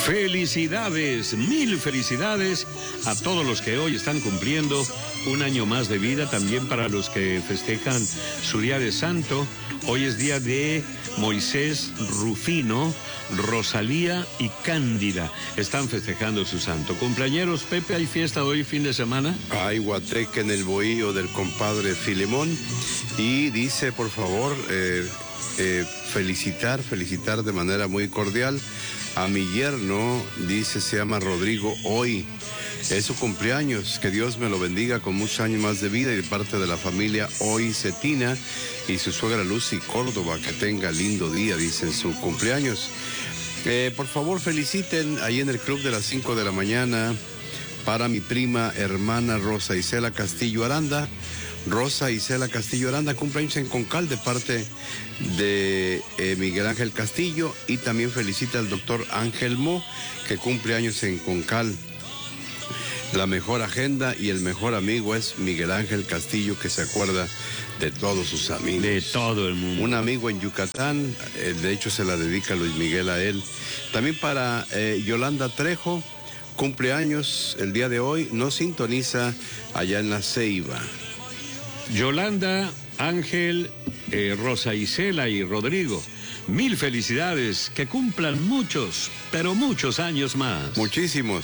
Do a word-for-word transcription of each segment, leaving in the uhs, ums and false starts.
Felicidades, mil felicidades a todos los que hoy están cumpliendo un año más de vida, también para los que festejan su día de santo. Hoy es día de Moisés, Rufino, Rosalía y Cándida. Están festejando su santo. Cumpleañeros, Pepe, ¿hay fiesta hoy fin de semana? Hay guateque en el bohío del compadre Filemón. Y dice, por favor, eh, eh, felicitar, felicitar de manera muy cordial a mi yerno, dice, se llama Rodrigo, hoy es su cumpleaños, que Dios me lo bendiga con muchos años más de vida, y de parte de la familia Hoy Cetina y su suegra Lucy Córdoba, que tenga lindo día, dice, en su cumpleaños. Eh, por favor, feliciten ahí en el club de las cinco de la mañana para mi prima hermana Rosa Isela Castillo Aranda. Rosa Isela Castillo Aranda cumpleaños en Concal de parte de eh, Miguel Ángel Castillo, y también felicita al doctor Ángel Mo, que cumple años en Concal. La mejor agenda y el mejor amigo es Miguel Ángel Castillo, que se acuerda de todos sus amigos. De todo el mundo. Un amigo en Yucatán, eh, de hecho se la dedica Luis Miguel a él. También para eh, Yolanda Trejo, cumpleaños el día de hoy, nos sintoniza allá en La Ceiba. Yolanda, Ángel, eh, Rosa Isela y Rodrigo, mil felicidades, que cumplan muchos, pero muchos años más. Muchísimos.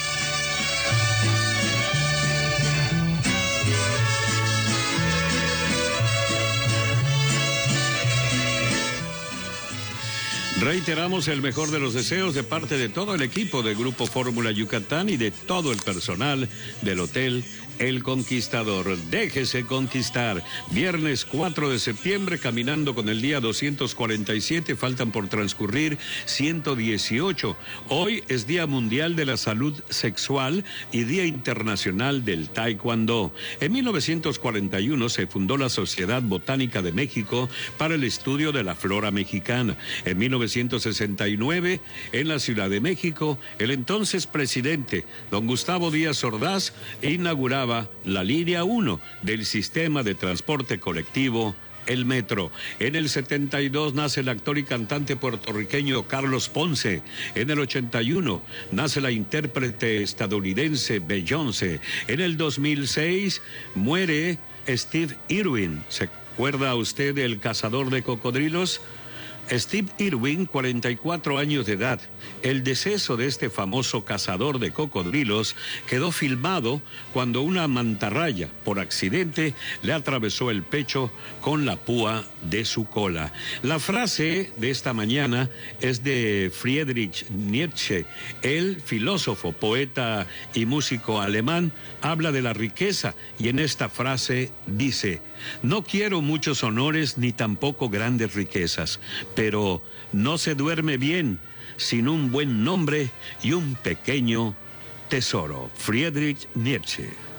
Reiteramos el mejor de los deseos de parte de todo el equipo de Grupo Fórmula Yucatán y de todo el personal del Hotel El Conquistador. Déjese conquistar. Viernes cuatro de septiembre, caminando con el día doscientos cuarenta y siete, faltan por transcurrir ciento dieciocho. Hoy es Día Mundial de la Salud Sexual y Día Internacional del Taekwondo. En mil novecientos cuarenta y uno se fundó la Sociedad Botánica de México para el estudio de la flora mexicana. En mil novecientos sesenta y nueve, en la Ciudad de México, el entonces presidente, don Gustavo Díaz Ordaz, inauguraba la línea uno del sistema de transporte colectivo, el metro. En el setenta y dos nace el actor y cantante puertorriqueño Carlos Ponce. En el ochenta y uno nace la intérprete estadounidense Beyoncé. En el dos mil seis muere Steve Irwin. ¿Se acuerda usted del cazador de cocodrilos? Steve Irwin, cuarenta y cuatro años de edad. El deceso de este famoso cazador de cocodrilos quedó filmado cuando una mantarraya, por accidente, le atravesó el pecho con la púa de su cola. La frase de esta mañana es de Friedrich Nietzsche. El filósofo, poeta y músico alemán habla de la riqueza, y en esta frase dice: no quiero muchos honores ni tampoco grandes riquezas, pero no se duerme bien sin un buen nombre y un pequeño tesoro. Friedrich Nietzsche.